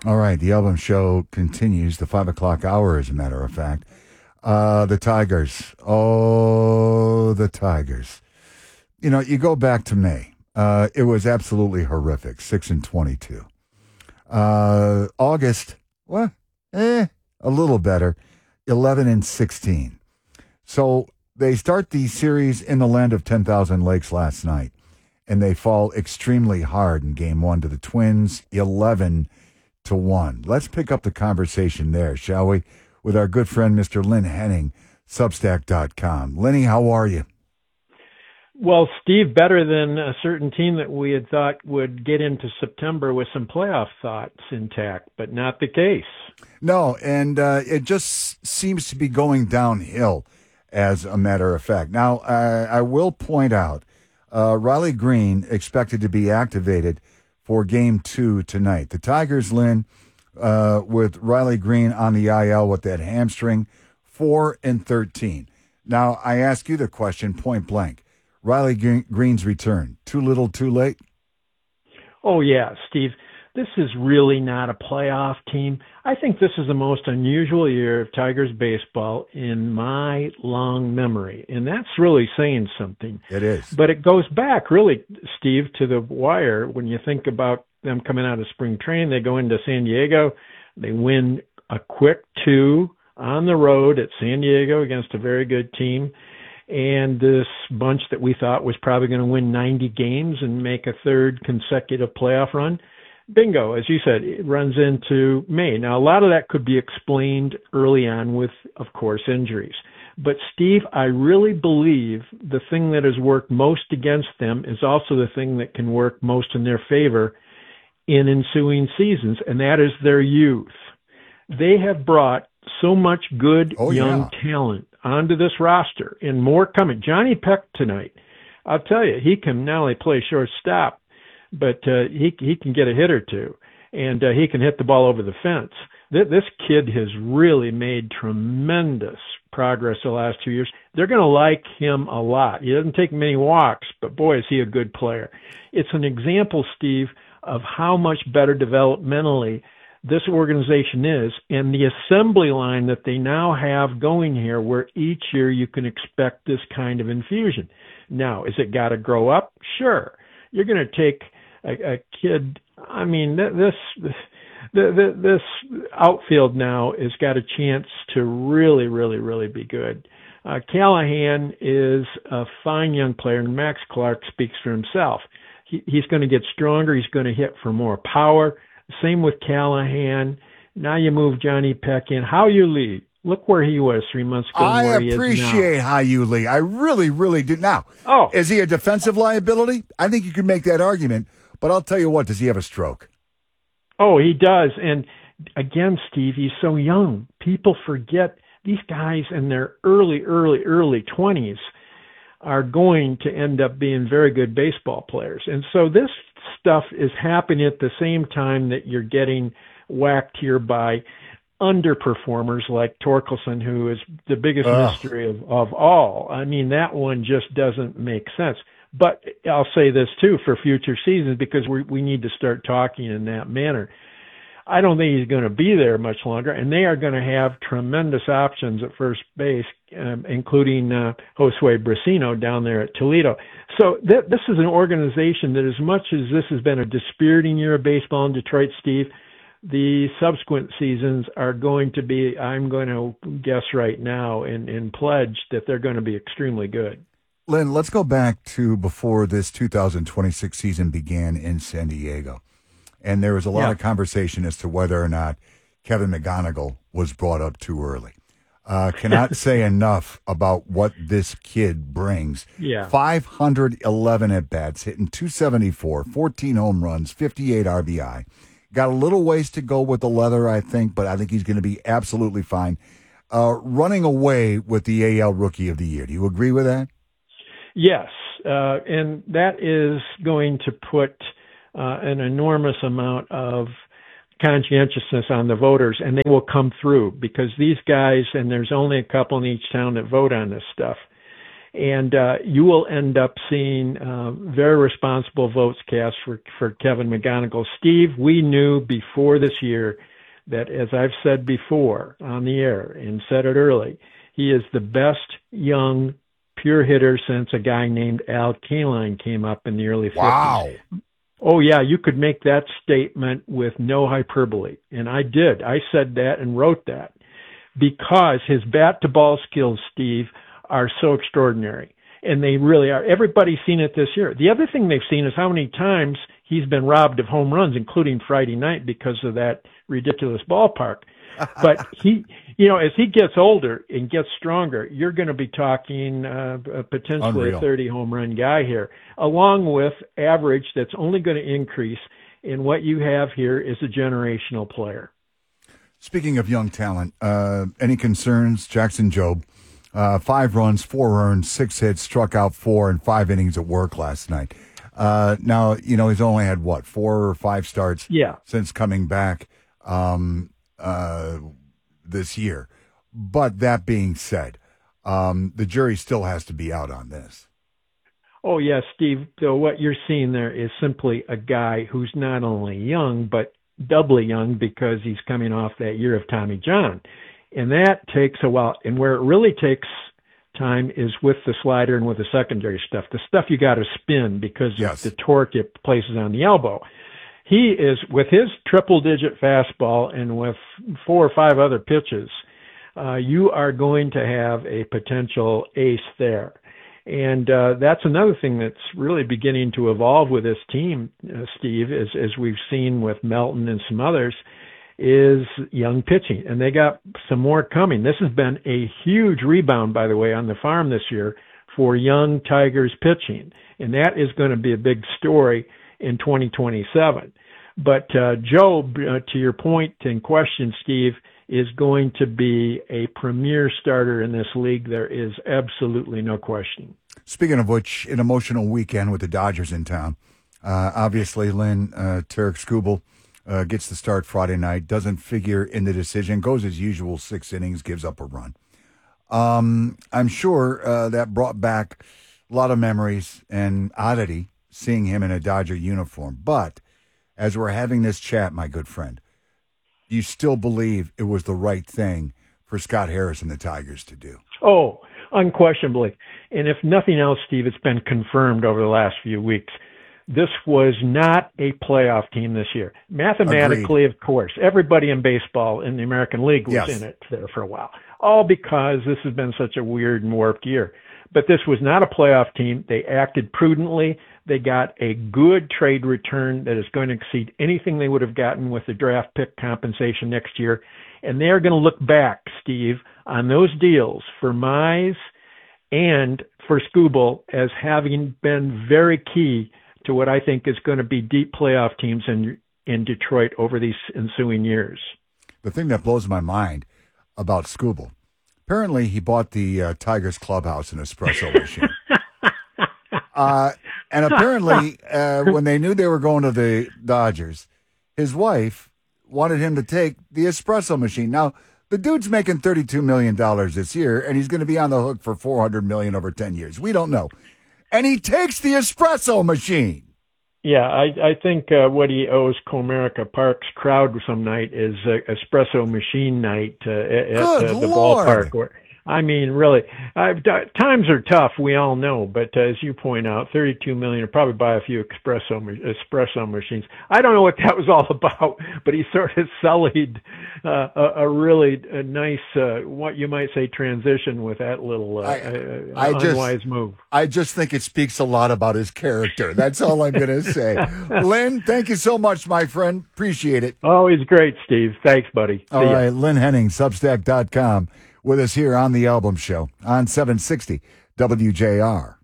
All right, the album show continues, the 5 o'clock hour, as a matter of fact. The Tigers. Oh, the Tigers. You know, you go back to May. It was absolutely horrific, 6-22. August, well, a little better, 11-16. So they start the series in the land of 10,000 lakes last night, and they fall extremely hard in game one to the Twins, 11-1. Let's pick up the conversation there, shall we? With our good friend, Mr. Lynn Henning, Substack.com. Lenny, how are you? Well, Steve, better than a certain team that we had thought would get into September with some playoff thoughts intact, but not the case. No, and it just seems to be going downhill, as a matter of fact. Now, I will point out, Riley Green expected to be activated for Game 2 tonight. The Tigers, Lynn, with Riley Green on the IL with that hamstring, 4-13. Now, I ask you the question point blank. Riley Green's return, too little, too late? Oh, yeah, Steve. This is really not a playoff team. I think this is the most unusual year of Tigers baseball in my long memory, and that's really saying something. It is. But it goes back, really, Steve, to the wire. When you think about them coming out of spring training, they go into San Diego, they win a quick 2 on the road at San Diego against a very good team. And this bunch that we thought was probably going to win 90 games and make a third consecutive playoff run, bingo, as you said, it runs into May. Now, a lot of that could be explained early on with, of course, injuries. But, Steve, I really believe the thing that has worked most against them is also the thing that can work most in their favor in ensuing seasons, and that is their youth. They have brought so much good young talent onto this roster, and more coming. Johnny Peck tonight, I'll tell you, he can not only play shortstop, but he can get a hit or two, and he can hit the ball over the fence. This kid has really made tremendous progress the last 2 years. They're going to like him a lot. He doesn't take many walks, but boy, is he a good player. It's an example, Steve, of how much better developmentally this organization is, and the assembly line that they now have going here, where each year you can expect this kind of infusion. Now, is it got to grow up? Sure. You're going to take a kid. I mean, this outfield now has got a chance to really, really, really be good. Callahan is a fine young player, and Max Clark speaks for himself. He's going to get stronger. He's going to hit for more power. Same with Callahan. Now you move Johnny Peck in. How you lead? Look where he was 3 months ago. I appreciate how you lead. I really, really do. Now, is he a defensive liability? I think you could make that argument. But I'll tell you what, does he have a stroke? Oh, he does. And again, Steve, he's so young. People forget these guys in their early 20s are going to end up being very good baseball players. And so this stuff is happening at the same time that you're getting whacked here by underperformers like Torkelson, who is the biggest mystery of all. I mean, that one just doesn't make sense. But I'll say this, too, for future seasons, because we need to start talking in that manner. I don't think he's going to be there much longer, and they are going to have tremendous options at first base, including Josue Brasino down there at Toledo. So this is an organization that, as much as this has been a dispiriting year of baseball in Detroit, Steve, the subsequent seasons are going to be, I'm going to guess right now and pledge that they're going to be extremely good. Lynn, let's go back to before this 2026 season began in San Diego. And there was a lot of conversation as to whether or not Kevin McGonigal was brought up too early. Cannot say enough about what this kid brings. 511 at-bats, hitting 274, 14 home runs, 58 RBI. Got a little ways to go with the leather, I think, but I think he's going to be absolutely fine. Running away with the AL Rookie of the Year. Do you agree with that? Yes, and that is going to put an enormous amount of conscientiousness on the voters, and they will come through because these guys, and there's only a couple in each town that vote on this stuff, And you will end up seeing very responsible votes cast for Kevin McGonigal. Steve, we knew before this year that, as I've said before on the air and said it early, he is the best young pure hitter since a guy named Al Kaline came up in the early 50s. Wow. Oh, yeah, you could make that statement with no hyperbole. And I did. I said that and wrote that because his bat-to-ball skills, Steve, are so extraordinary. And they really are. Everybody's seen it this year. The other thing they've seen is how many times he's been robbed of home runs, including Friday night because of that ridiculous ballpark. But he, as he gets older and gets stronger, you're going to be talking potentially Unreal. a 30 home run guy here, along with average that's only going to increase. And what you have here is a generational player. Speaking of young talent, any concerns? Jackson Jobe, 5 runs, 4 earned, 6 hits, struck out 4 in 5 innings at work last night. Now, he's only had, 4 or 5 starts since coming back this year. But that being said, the jury still has to be out on this. Oh, yes, Steve. So what you're seeing there is simply a guy who's not only young, but doubly young because he's coming off that year of Tommy John. And that takes a while. And where it really takes time is with the slider and with the secondary stuff, the stuff you got to spin because of the torque it places on the elbow. He is, with his triple-digit fastball and with 4 or 5 other pitches, you are going to have a potential ace there. And that's another thing that's really beginning to evolve with this team, Steve, as we've seen with Melton and some others, is young pitching. And they got some more coming. This has been a huge rebound, by the way, on the farm this year for young Tigers pitching. And that is going to be a big story in 2027. But Jobe, to your point and question, Steve, is going to be a premier starter in this league. There is absolutely no question. Speaking of which, an emotional weekend with the Dodgers in town. Obviously, Lynn, Tarek Skubal gets the start Friday night, doesn't figure in the decision, goes as usual, 6 innings, gives up a run. I'm sure that brought back a lot of memories and oddity seeing him in a Dodger uniform. But as we're having this chat, my good friend, you still believe it was the right thing for Scott Harris and the Tigers to do? Oh, unquestionably. And if nothing else, Steve, it's been confirmed over the last few weeks. This was not a playoff team this year. Mathematically, Of course, everybody in baseball in the American League was in it there for a while, all because this has been such a weird and warped year. But this was not a playoff team. They acted prudently. They got a good trade return that is going to exceed anything they would have gotten with the draft pick compensation next year. And they're going to look back, Steve, on those deals for Mize and for Skubal as having been very key to what I think is going to be deep playoff teams in Detroit over these ensuing years. The thing that blows my mind about Skubal, apparently he bought the Tigers clubhouse an espresso machine. And apparently, when they knew they were going to the Dodgers, his wife wanted him to take the espresso machine. Now, the dude's making $32 million this year, and he's going to be on the hook for $400 million over 10 years. We don't know. And he takes the espresso machine. Yeah, I think what he owes Comerica Park's crowd some night is espresso machine night at the ballpark. I mean, really, times are tough. We all know, but as you point out, $32 million will probably buy a few espresso machines. I don't know what that was all about, but he sort of sullied a really nice, what you might say, transition with that little unwise move. I just think it speaks a lot about his character. That's all I'm going to say. Lynn, thank you so much, my friend. Appreciate it. Always great, Steve. Thanks, buddy. All right, Lynn Henning, Substack.com. With us here on The Album Show on 760 WJR.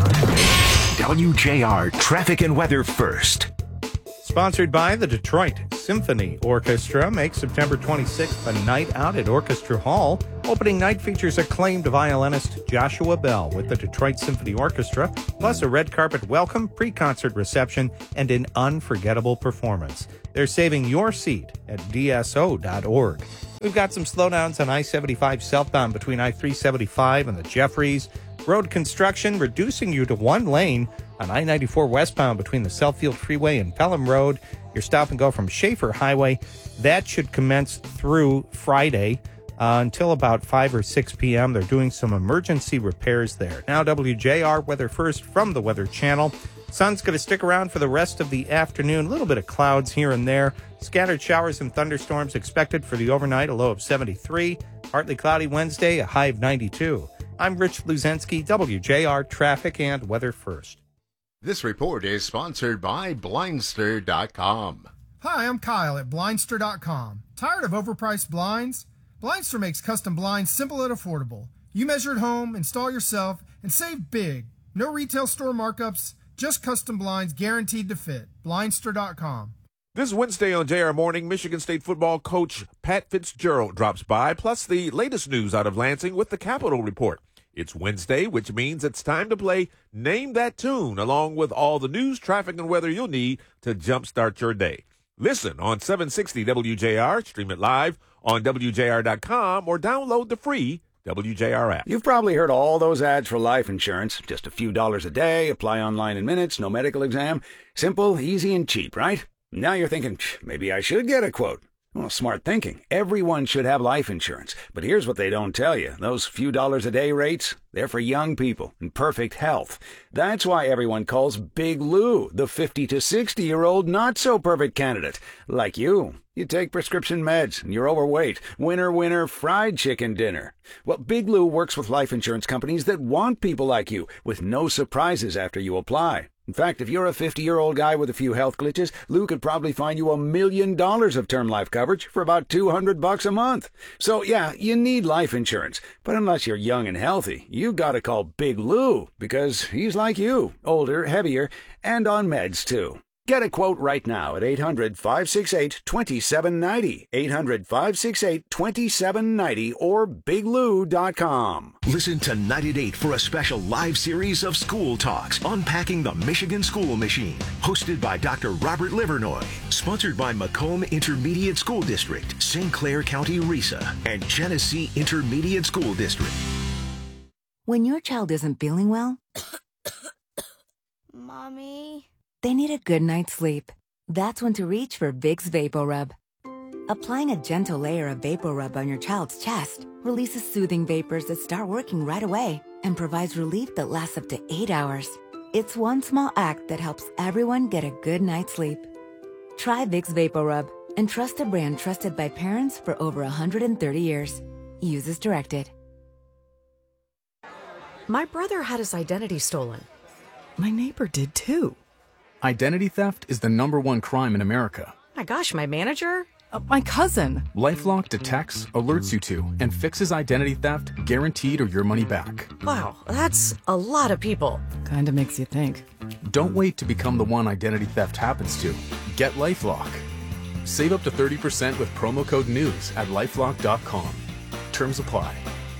WJR Traffic and Weather First. Sponsored by the Detroit Symphony Orchestra. Make September 26th a night out at Orchestra Hall. Opening night features acclaimed violinist Joshua Bell with the Detroit Symphony Orchestra, plus a red carpet welcome, pre-concert reception, and an unforgettable performance. They're saving your seat at dso.org. We've got some slowdowns on I-75 southbound between I-375 and the Jeffries. Road construction reducing you to one lane on I-94 westbound between the Southfield Freeway and Pelham Road. Your stop and go from Schaefer Highway. That should commence through Friday until about 5 or 6 p.m. They're doing some emergency repairs there. Now WJR weather first from the Weather Channel. Sun's going to stick around for the rest of the afternoon. A little bit of clouds here and there. Scattered showers and thunderstorms expected for the overnight, a low of 73. Partly cloudy Wednesday, a high of 92. I'm Rich Luzensky, WJR Traffic and Weather First. This report is sponsored by Blindster.com. Hi, I'm Kyle at Blindster.com. Tired of overpriced blinds? Blindster makes custom blinds simple and affordable. You measure at home, install yourself, and save big. No retail store markups, just custom blinds guaranteed to fit. Blindster.com. This Wednesday on JR Morning, Michigan State football coach Pat Fitzgerald drops by, plus the latest news out of Lansing with the Capitol Report. It's Wednesday, which means it's time to play Name That Tune, along with all the news, traffic, and weather you'll need to jumpstart your day. Listen on 760 WJR, stream it live on WJR.com, or download the free WJR app. You've probably heard all those ads for life insurance. Just a few dollars a day, apply online in minutes, no medical exam. Simple, easy, and cheap, right? Now you're thinking, maybe I should get a quote. Well, smart thinking. Everyone should have life insurance. But here's what they don't tell you. Those few dollars a day rates, they're for young people in perfect health. That's why everyone calls Big Lou the 50 to 60-year-old not-so-perfect candidate. Like you. You take prescription meds and you're overweight. Winner, winner, fried chicken dinner. Well, Big Lou works with life insurance companies that want people like you, with no surprises after you apply. In fact, if you're a 50-year-old guy with a few health glitches, Lou could probably find you $1 million of term life coverage for about $200 a month. So, yeah, you need life insurance. But unless you're young and healthy, you gotta call Big Lou, because he's like you, older, heavier, and on meds, too. Get a quote right now at 800-568-2790, 800-568-2790, or biglou.com. Listen to 98 for a special live series of school talks, Unpacking the Michigan School Machine, hosted by Dr. Robert Livernoy, sponsored by Macomb Intermediate School District, St. Clair County RESA, and Genesee Intermediate School District. When your child isn't feeling well, Mommy, they need a good night's sleep. That's when to reach for Vicks VapoRub. Applying a gentle layer of VapoRub on your child's chest releases soothing vapors that start working right away and provides relief that lasts up to 8 hours. It's one small act that helps everyone get a good night's sleep. Try Vicks VapoRub and trust a brand trusted by parents for over 130 years. Use as directed. My brother had his identity stolen. My neighbor did too. Identity theft is the #1 crime in America. My gosh, my manager? My cousin. LifeLock detects, alerts you to, and fixes identity theft, guaranteed or your money back. Wow, that's a lot of people. Kinda makes you think. Don't wait to become the one identity theft happens to. Get LifeLock. Save up to 30% with promo code NEWS at LifeLock.com. Terms apply.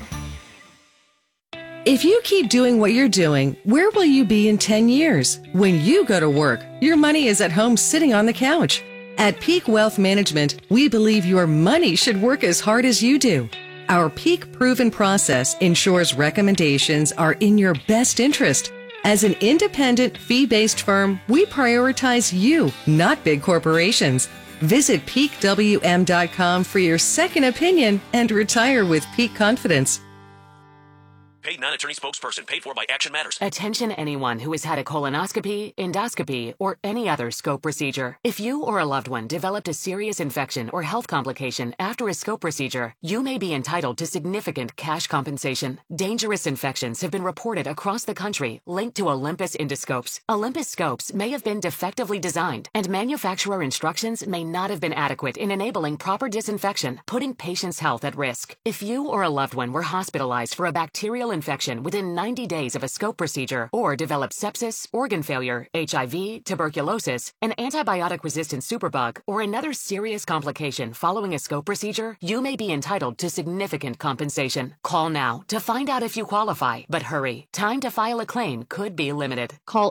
If you keep doing what you're doing, where will you be in 10 years? When you go to work, your money is at home sitting on the couch. At Peak Wealth Management, we believe your money should work as hard as you do. Our Peak proven process ensures recommendations are in your best interest. As an independent, fee-based firm, we prioritize you, not big corporations. Visit peakwm.com for your second opinion and retire with peak confidence. Paid non-attorney spokesperson paid for by Action Matters. Attention anyone who has had a colonoscopy, endoscopy, or any other scope procedure. If you or a loved one developed a serious infection or health complication after a scope procedure, you may be entitled to significant cash compensation. Dangerous infections have been reported across the country linked to Olympus endoscopes. Olympus scopes may have been defectively designed, and manufacturer instructions may not have been adequate in enabling proper disinfection, putting patients' health at risk. If you or a loved one were hospitalized for a bacterial infection within 90 days of a scope procedure, or developed sepsis, organ failure, HIV, tuberculosis, an antibiotic-resistant superbug, or another serious complication following a scope procedure, you may be entitled to significant compensation. Call now to find out if you qualify, but hurry. Time to file a claim could be limited. Call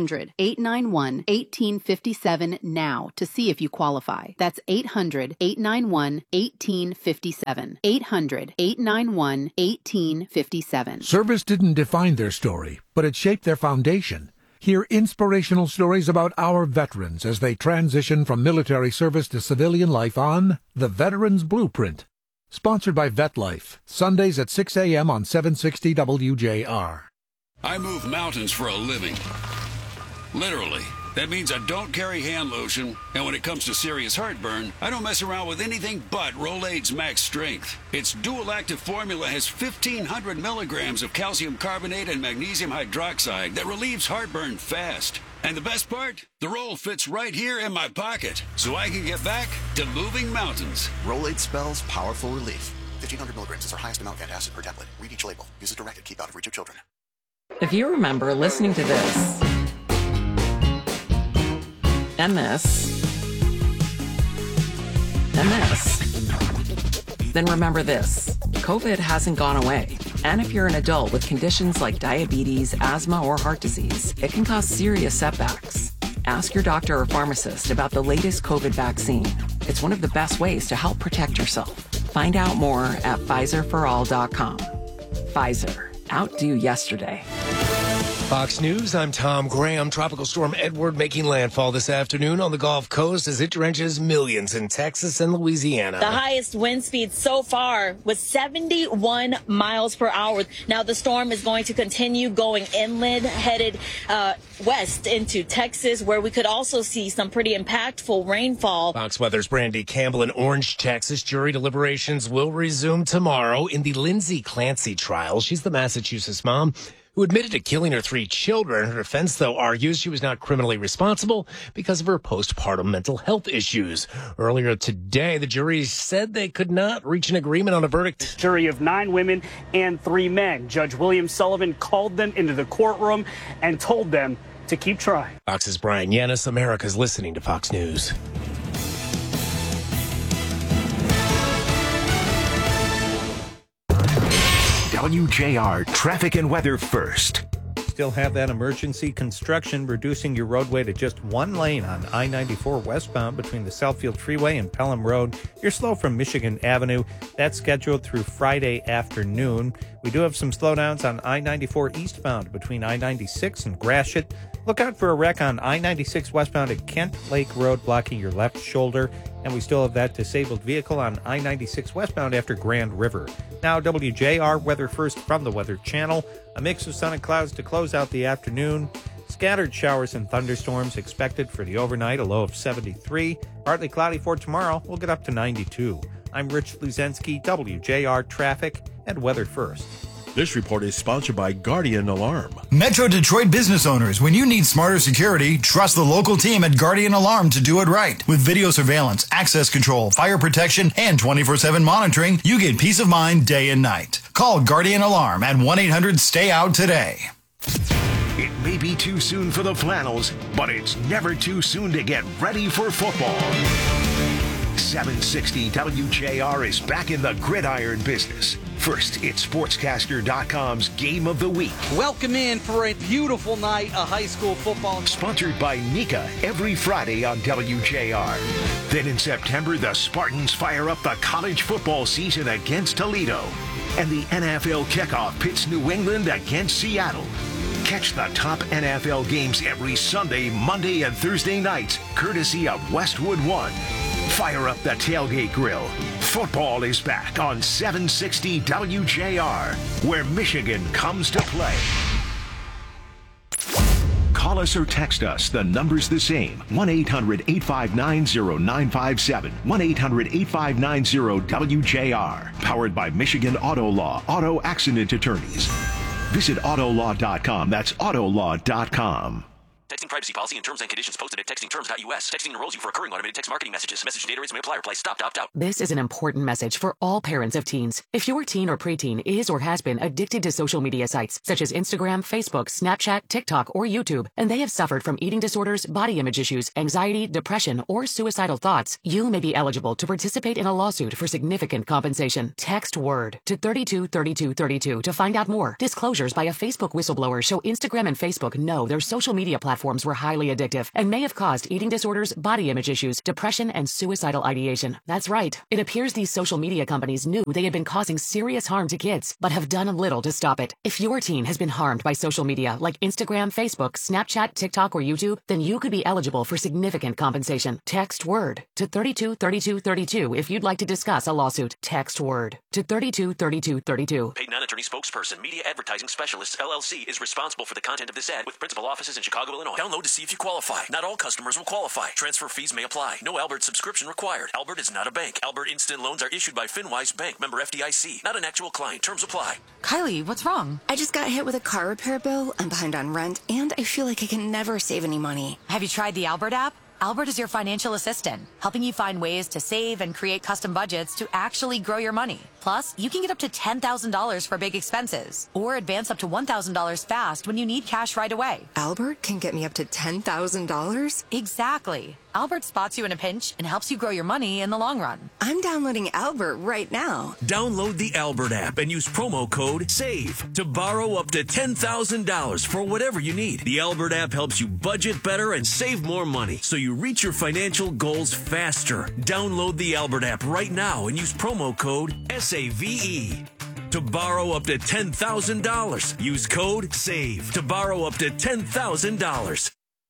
800-891-1857 now to see if you qualify. That's 800-891-1857. 800-891-1857. 24/7. Service didn't define their story, but it shaped their foundation. Hear inspirational stories about our veterans as they transition from military service to civilian life on The Veterans Blueprint. Sponsored by VetLife, Sundays at 6 a.m. on 760 WJR. I move mountains for a living. Literally. That means I don't carry hand lotion, and when it comes to serious heartburn, I don't mess around with anything but Rolaids Max Strength. Its dual-active formula has 1,500 milligrams of calcium carbonate and magnesium hydroxide that relieves heartburn fast. And the best part? The roll fits right here in my pocket, so I can get back to moving mountains. Rolaids spells powerful relief. 1,500 milligrams is our highest amount of antacid per tablet. Read each label. Use as directed. Keep out of reach of children. If you remember listening to this, and this, then remember this. COVID hasn't gone away. And if you're an adult with conditions like diabetes, asthma, or heart disease, it can cause serious setbacks. Ask your doctor or pharmacist about the latest COVID vaccine. It's one of the best ways to help protect yourself. Find out more at PfizerForAll.com. Pfizer. Outdo yesterday. Fox News, I'm Tom Graham. Tropical Storm Edward making landfall this afternoon on the Gulf Coast as it drenches millions in Texas and Louisiana. The highest wind speed so far was 71 miles per hour. Now the storm is going to continue going inland, headed west into Texas, where we could also see some pretty impactful rainfall. Fox Weather's Brandy Campbell in Orange, Texas. Jury deliberations will resume tomorrow in the Lindsay Clancy trial. She's the Massachusetts mom who admitted to killing her 3 children. Her defense, though, argues she was not criminally responsible because of her postpartum mental health issues. Earlier today, the jury said they could not reach an agreement on a verdict. Jury of 9 women and 3 men. Judge William Sullivan called them into the courtroom and told them to keep trying. Fox's Brian Yanis. America's listening to Fox News. WJR traffic and weather first. Still have that emergency construction reducing your roadway to just 1 lane on I-94 westbound between the Southfield Freeway and Pelham Road. You're slow from Michigan Avenue. That's scheduled through Friday afternoon. We do have some slowdowns on I-94 eastbound between I-96 and Gratiot. Look out for a wreck on I-96 westbound at Kent Lake Road blocking your left shoulder. And we still have that disabled vehicle on I-96 westbound after Grand River. Now WJR weather first from the Weather Channel. A mix of sun and clouds to close out the afternoon. Scattered showers and thunderstorms expected for the overnight, a low of 73. Partly cloudy for tomorrow. We'll get up to 92. I'm Rich Luzensky, WJR Traffic and Weather First. This report is sponsored by Guardian Alarm. Metro Detroit business owners, when you need smarter security, trust the local team at Guardian Alarm to do it right. With video surveillance, access control, fire protection, and 24/7 monitoring, you get peace of mind day and night. Call Guardian Alarm at 1-800-STAY-OUT today. It may be too soon for the flannels, but it's never too soon to get ready for football. 760 WJR is back in the gridiron business. First, it's Sportscaster.com's Game of the Week. Welcome in for a beautiful night of high school football. Sponsored by Nika every Friday on WJR. Then in September, the Spartans fire up the college football season against Toledo. And the NFL kickoff pits New England against Seattle. Catch the top NFL games every Sunday, Monday, and Thursday nights, courtesy of Westwood One. Fire up the tailgate grill. Football is back on 760 WJR, where Michigan comes to play. Call us or text us. The number's the same. 1-800-859-0957. 1-800-859-0WJR. Powered by Michigan Auto Law, Auto Accident Attorneys. Visit Autolaw.com. That's Autolaw.com. Texting privacy policy and terms and conditions posted at textingterms.us. Texting enrolls you for recurring automated text marketing messages. Message data rates may apply. Reply stop to opt out. This is an important message for all parents of teens. If your teen or preteen is or has been addicted to social media sites such as Instagram, Facebook, Snapchat, TikTok, or YouTube, and they have suffered from eating disorders, body image issues, anxiety, depression, or suicidal thoughts, you may be eligible to participate in a lawsuit for significant compensation. Text WORD to 323232 to find out more. Disclosures by a Facebook whistleblower show Instagram and Facebook know their social media platforms drugs were highly addictive and may have caused eating disorders, body image issues, depression, and suicidal ideation. That's right. It appears these social media companies knew they had been causing serious harm to kids, but have done little to stop it. If your teen has been harmed by social media like Instagram, Facebook, Snapchat, TikTok, or YouTube, then you could be eligible for significant compensation. Text WORD to 323232 if you'd like to discuss a lawsuit. Text WORD to 323232. Paid non-attorney spokesperson, Media Advertising Specialists, LLC, is responsible for the content of this ad with principal offices in Chicago, Illinois. Download to see if you qualify. Not all customers will qualify. Transfer fees may apply. No Albert subscription required. Albert is not a bank. Albert Instant Loans are issued by FinWise Bank, member FDIC. Not an actual client. Terms apply. Kylie, what's wrong? I just got hit with a car repair bill. I'm behind on rent, and I feel like I can never save any money. Have you tried the Albert app? Albert is your financial assistant, helping you find ways to save and create custom budgets to actually grow your money. Plus, you can get up to $10,000 for big expenses, or advance up to $1,000 fast when you need cash right away. Albert can get me up to $10,000? Exactly. Albert spots you in a pinch and helps you grow your money in the long run. I'm downloading Albert right now. Download the Albert app and use promo code SAVE to borrow up to $10,000 for whatever you need. The Albert app helps you budget better and save more money, so you reach your financial goals faster. Download the Albert app right now and use promo code SAVE to borrow up to $10,000. Use code SAVE to borrow up to $10,000.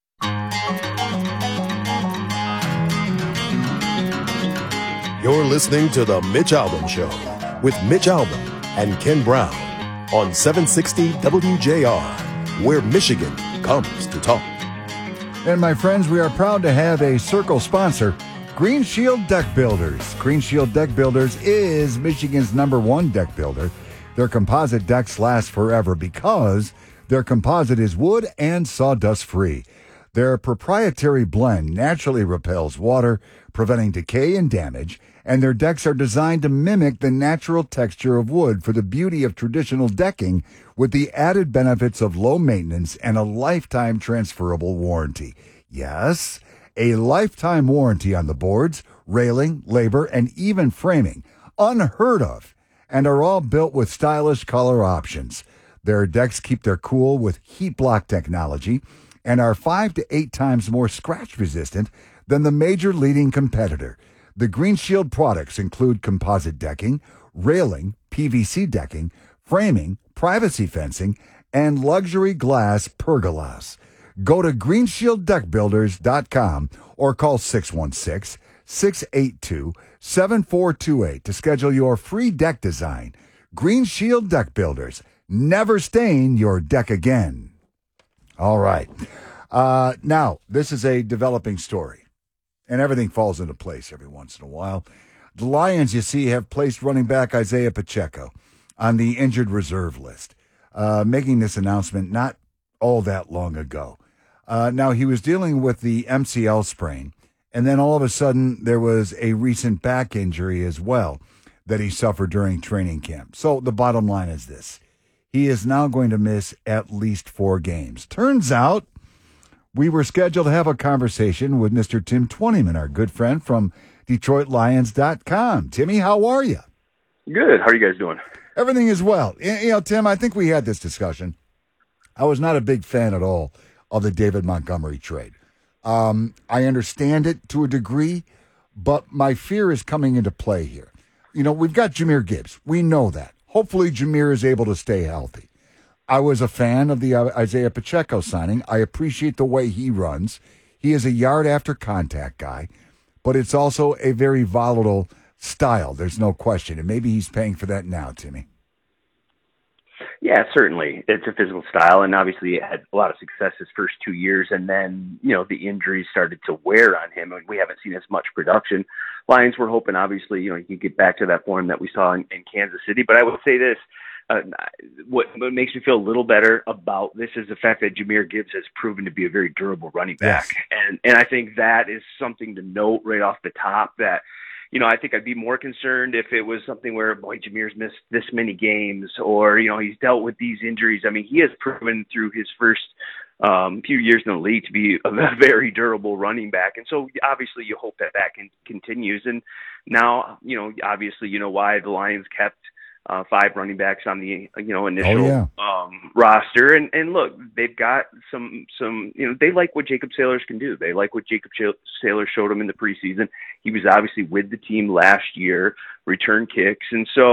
You're listening to The Mitch Albom Show with Mitch Albom and Ken Brown on 760 WJR, where Michigan comes to talk. And my friends, we are proud to have a Circle sponsor, Green Shield Deck Builders. Green Shield Deck Builders is Michigan's #1 deck builder. Their composite decks last forever because their composite is wood and sawdust free. Their proprietary blend naturally repels water, preventing decay and damage, and their decks are designed to mimic the natural texture of wood for the beauty of traditional decking with the added benefits of low maintenance and a lifetime transferable warranty. Yes, a lifetime warranty on the boards, railing, labor, and even framing. Unheard of, and are all built with stylish color options. Their decks keep their cool with heat block technology and are 5 to 8 times more scratch resistant than the major leading competitor. The Green Shield products include composite decking, railing, PVC decking, framing, privacy fencing, and luxury glass pergolas. Go to greenshielddeckbuilders.com or call 616-682-7428 to schedule your free deck design. Green Shield Deck Builders. Never stain your deck again. All right. Now, this is a developing story. And everything falls into place every once in a while. The Lions, you see, have placed running back Isaiah Pacheco on the injured reserve list, making this announcement not all that long ago. Now, he was dealing with the MCL sprain, and then all of a sudden there was a recent back injury as well that he suffered during training camp. So the bottom line is this. He is now going to miss at least 4 games. Turns out, we were scheduled to have a conversation with Mr. Tim Twentyman, our good friend from DetroitLions.com. Timmy, how are you? Good. How are you guys doing? Everything is well. You know, Tim, I think we had this discussion. I was not a big fan at all of the David Montgomery trade. I understand it to a degree, but my fear is coming into play here. You know, we've got Jahmyr Gibbs. We know that. Hopefully Jahmyr is able to stay healthy. I was a fan of the Isaiah Pacheco signing. I appreciate the way he runs. He is a yard after contact guy, but it's also a very volatile style. There's no question. And maybe he's paying for that now, Timmy. Yeah, certainly. It's a physical style, and obviously he had a lot of success his first 2 years, and then, you know, the injuries started to wear on him, and we haven't seen as much production. Lions were hoping, obviously, you know, he could get back to that form that we saw in Kansas City, but I would say this. What makes me feel a little better about this is the fact that Jahmyr Gibbs has proven to be a very durable running back. Yes. And I think that is something to note right off the top that, you know, I think I'd be more concerned if it was something where, boy, Jahmyr's missed this many games or, you know, he's dealt with these injuries. I mean, he has proven through his first few years in the league to be a very durable running back. And so obviously you hope that continues. And now, you know, obviously, you know why the Lions kept 5 running backs on the initial roster, and look, they've got some they like what Jacob Sailors can do. They like what Jacob Sailors showed them in the preseason. He was obviously with the team last year, return kicks, and so